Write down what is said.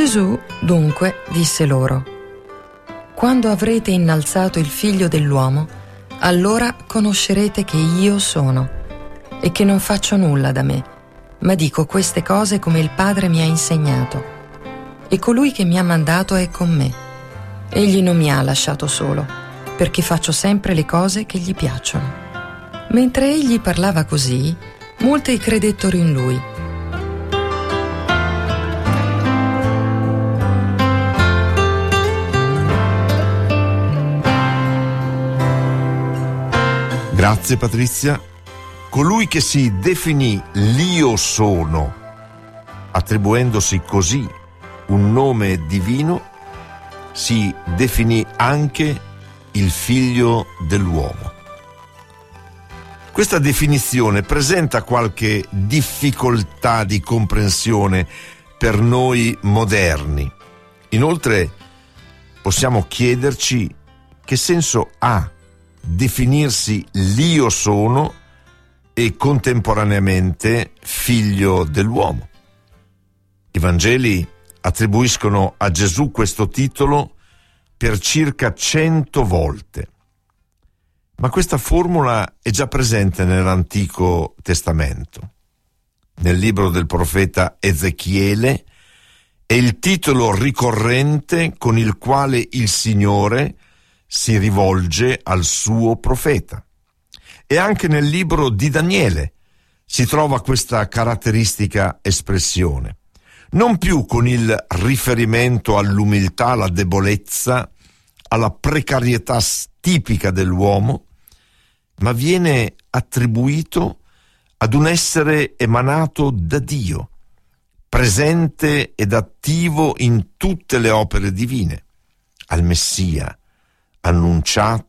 Gesù dunque disse loro: quando avrete innalzato il Figlio dell'uomo, allora conoscerete che io sono e che non faccio nulla da me, ma dico queste cose come il Padre mi ha insegnato. E colui che mi ha mandato è con me. Egli non mi ha lasciato solo, perché faccio sempre le cose che gli piacciono. Mentre egli parlava così, molti credettero in lui. Grazie Patrizia. Colui che si definì l'Io sono, attribuendosi così un nome divino, si definì anche il Figlio dell'uomo. Questa definizione presenta qualche difficoltà di comprensione per noi moderni. Inoltre possiamo chiederci che senso ha definirsi l'Io sono e contemporaneamente Figlio dell'uomo. I Vangeli attribuiscono a Gesù questo titolo per circa 100 volte. Ma questa formula è già presente nell'Antico Testamento. Nel libro del profeta Ezechiele è il titolo ricorrente con il quale il Signore si rivolge al suo profeta. E anche nel libro di Daniele si trova questa caratteristica espressione, non più con il riferimento all'umiltà, alla debolezza, alla precarietà tipica dell'uomo, ma viene attribuito ad un essere emanato da Dio, presente ed attivo in tutte le opere divine, al Messia, annunciato